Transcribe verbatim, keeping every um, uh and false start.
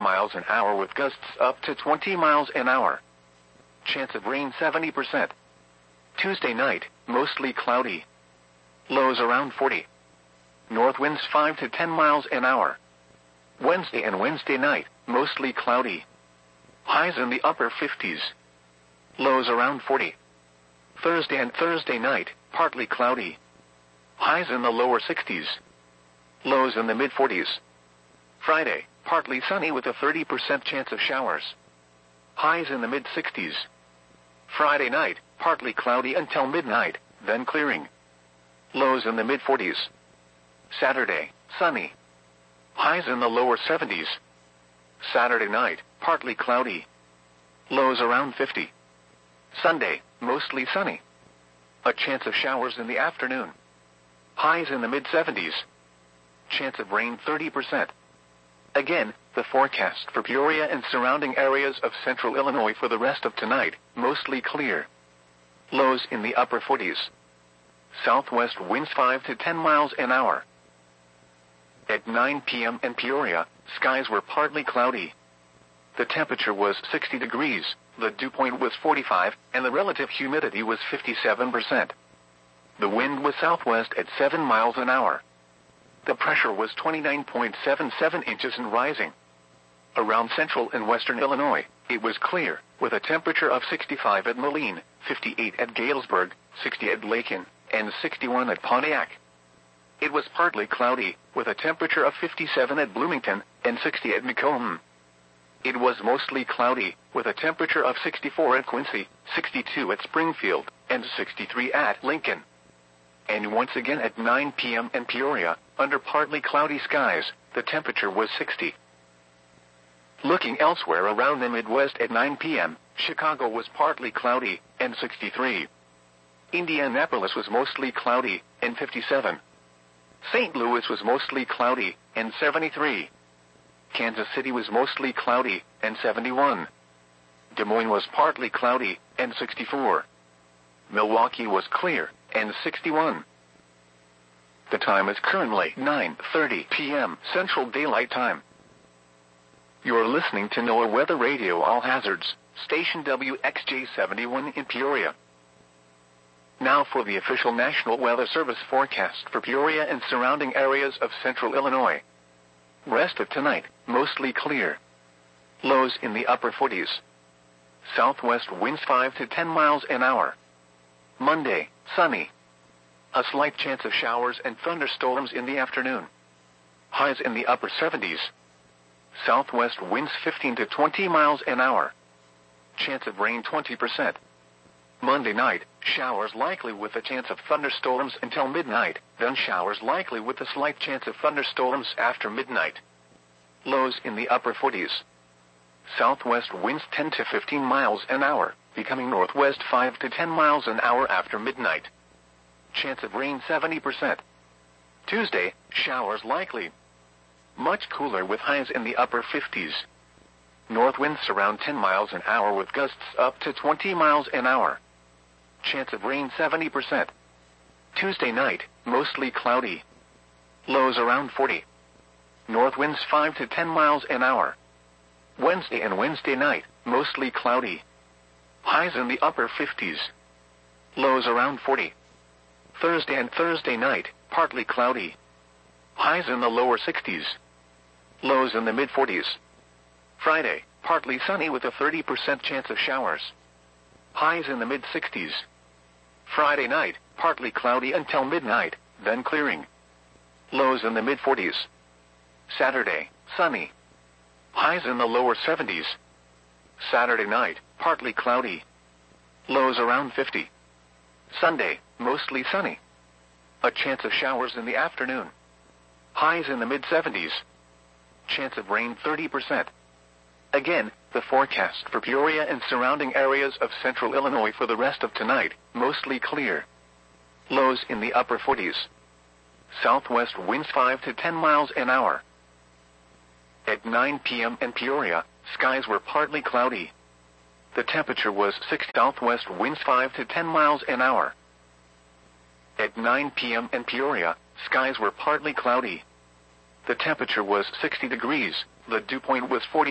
miles an hour with gusts up to twenty miles an hour. Chance of rain seventy percent. Tuesday night, mostly cloudy. Lows around forty. North winds five to ten miles an hour. Wednesday and Wednesday night, mostly cloudy. Highs in the upper fifties. Lows around forty. Thursday and Thursday night, partly cloudy. Highs in the lower sixties. Lows in the mid forties. Friday, partly sunny with a thirty percent chance of showers. Highs in the mid sixties. Friday night, partly cloudy until midnight, then clearing. Lows in the mid forties. Saturday, sunny. Highs in the lower seventies. Saturday night, partly cloudy. Lows around fifty. Sunday, mostly sunny. A chance of showers in the afternoon. Highs in the mid seventies. Chance of rain thirty percent. Again, the forecast for Peoria and surrounding areas of central Illinois for the rest of tonight, mostly clear. Lows in the upper forties. Southwest winds five to ten miles an hour. At nine p.m. in Peoria, skies were partly cloudy. The temperature was sixty degrees, the dew point was forty-five, and the relative humidity was fifty-seven percent. The wind was southwest at seven miles an hour. The pressure was twenty-nine point seven seven inches and rising. Around central and western Illinois, it was clear, with a temperature of sixty-five at Moline, fifty-eight at Galesburg, sixty at Lakin, and sixty-one at Pontiac. It was partly cloudy, with a temperature of fifty-seven at Bloomington, and sixty at Macomb. It was mostly cloudy, with a temperature of sixty-four at Quincy, sixty-two at Springfield, and sixty-three at Lincoln. And once again at nine p.m. in Peoria, under partly cloudy skies, the temperature was sixty. Looking elsewhere around the Midwest at nine p.m., Chicago was partly cloudy, and sixty-three. Indianapolis was mostly cloudy, and fifty-seven. Saint Louis was mostly cloudy, and seventy-three. Kansas City was mostly cloudy, and seventy-one. Des Moines was partly cloudy, and sixty-four. Milwaukee was clear, and sixty-one. The time is currently nine thirty p.m. Central Daylight Time. You're listening to NOAA Weather Radio All Hazards, station W X J seventy-one in Peoria. Now for the official National Weather Service forecast for Peoria and surrounding areas of central Illinois. Rest of tonight, mostly clear. Lows in the upper forties. Southwest winds five to ten miles an hour. Monday, sunny. A slight chance of showers and thunderstorms in the afternoon. Highs in the upper seventies. Southwest winds fifteen to twenty miles an hour. Chance of rain twenty percent. Monday night, showers likely with a chance of thunderstorms until midnight, then showers likely with a slight chance of thunderstorms after midnight. Lows in the upper forties. Southwest winds ten to fifteen miles an hour, becoming northwest five to ten miles an hour after midnight. Chance of rain seventy percent. Tuesday, showers likely. Much cooler with highs in the upper fifties. North winds around ten miles an hour with gusts up to twenty miles an hour. Chance of rain seventy percent. Tuesday night, mostly cloudy. Lows around forty. North winds five to ten miles an hour. Wednesday and Wednesday night, mostly cloudy. Highs in the upper fifties. Lows around forty. Thursday and Thursday night, partly cloudy. Highs in the lower sixties. Lows in the mid forties. Friday, partly sunny with a thirty percent chance of showers. Highs in the mid sixties. Friday night, partly cloudy until midnight, then clearing. Lows in the mid forties. Saturday, sunny. Highs in the lower seventies. Saturday night, partly cloudy. Lows around fifty. Sunday, mostly sunny. A chance of showers in the afternoon. Highs in the mid seventies. Chance of rain thirty percent. Again, the forecast for Peoria and surrounding areas of central Illinois for the rest of tonight, mostly clear. Lows in the upper forties. Southwest winds five to ten miles an hour. At nine p.m. in Peoria, skies were partly cloudy. The temperature was six. Southwest winds five to ten miles an hour. At nine p.m. in Peoria, skies were partly cloudy. The temperature was sixty degrees, the dew point was forty.